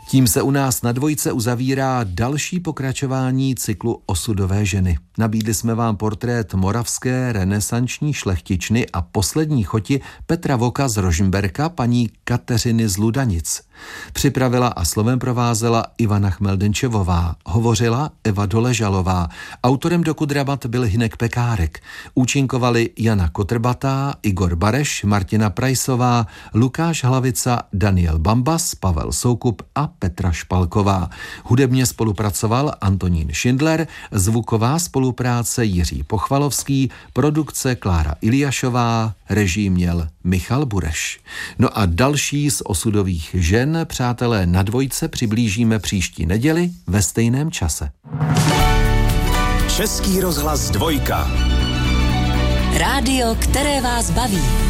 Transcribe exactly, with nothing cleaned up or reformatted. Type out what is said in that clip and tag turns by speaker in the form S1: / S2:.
S1: Tím se u nás na Dvojce uzavírá další pokračování cyklu Osudové ženy. Nabídli jsme vám portrét moravské renesanční šlechtičny a poslední choti Petra Voka z Rožmberka, paní Kateřiny z Ludanic. Připravila a slovem provázela Ivana Chmeldenčevová, hovořila Eva Doležalová, autorem dokudramat byl Hynek Pekárek. Účinkovali Jana Kotrbatá, Igor Bareš, Martina Prajsová, Lukáš Hlavica, Daniel Bambas, Pavel Soukup a Petra Špalková. Hudebně spolupracoval Antonín Schindler, zvuková spolupráce Jiří Pochvalovský, produkce Klára Iliášová, režii měl Michal Bureš. No a další z osudových žen, přátelé, na Dvojce přiblížíme příští neděli ve stejném čase.
S2: Český rozhlas Dvojka.
S3: Rádio, které vás baví.